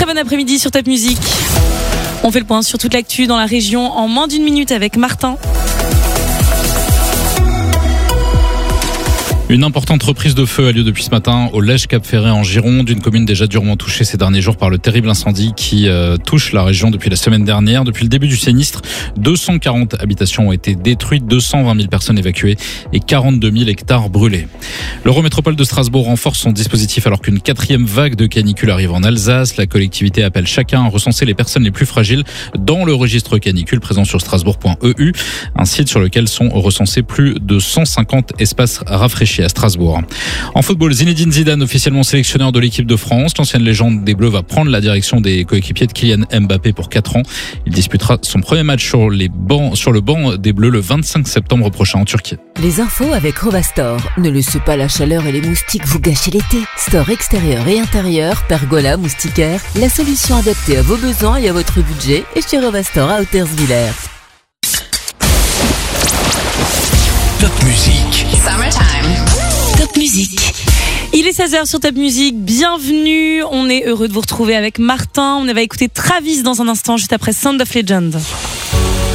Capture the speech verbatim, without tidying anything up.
Très bon après-midi sur Top Music. On fait le point sur toute l'actu dans la région en moins d'une minute avec Martin. Une importante reprise de feu a lieu depuis ce matin au Lège-Cap-Ferret en Gironde, une commune déjà durement touchée ces derniers jours par le terrible incendie qui euh, touche la région depuis la semaine dernière. Depuis le début du sinistre, deux cent quarante habitations ont été détruites, deux cent vingt mille personnes évacuées et quarante-deux mille hectares brûlés. L'Eurométropole de Strasbourg renforce son dispositif alors qu'une quatrième vague de canicule arrive en Alsace. La collectivité appelle chacun à recenser les personnes les plus fragiles dans le registre canicule présent sur strasbourg point e u, un site sur lequel sont recensés plus de cent cinquante espaces rafraîchis à Strasbourg. En football, Zinedine Zidane, officiellement sélectionneur de l'équipe de France. L'ancienne légende des Bleus va prendre la direction des coéquipiers de Kylian Mbappé pour quatre ans. Il disputera son premier match sur, les bancs, sur le banc des Bleus le vingt-cinq septembre prochain en Turquie. Les infos avec Rovastore. Ne laissez pas la chaleur et les moustiques vous gâcher l'été. Store extérieur et intérieur, pergola, moustiquaire, la solution adaptée à vos besoins et à votre budget est chez Rovastore à Hautersviller. Top Music. Summertime. Top Music. Il est seize heures sur Top Music. Bienvenue. On est heureux de vous retrouver avec Martin. On va écouter Travis dans un instant, juste après Sound of Legend.